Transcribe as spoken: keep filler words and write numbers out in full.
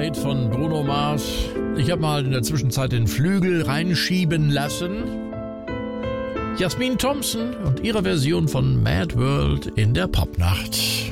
Upgrade von Bruno Mars. Ich habe mal in der Zwischenzeit den Flügel reinschieben lassen. Jasmin Thompson und ihre Version von Mad World in der Popnacht.